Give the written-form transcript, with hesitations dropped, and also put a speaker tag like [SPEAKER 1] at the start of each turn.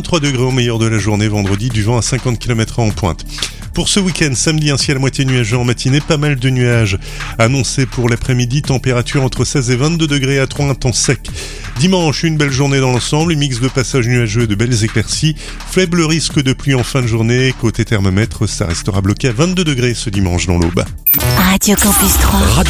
[SPEAKER 1] 23 degrés au meilleur de la journée. Vendredi, du vent à 50 km/h en pointe. Pour ce week-end, samedi, un ciel à moitié nuageux en matinée, pas mal de nuages annoncés pour l'après-midi, température entre 16 et 22 degrés à Troyes, un temps sec. Dimanche, une belle journée dans l'ensemble, mix de passages nuageux et de belles éclaircies, faible risque de pluie en fin de journée, côté thermomètre, ça restera bloqué à 22 degrés ce dimanche dans l'Aube.
[SPEAKER 2] Radio Campus 3.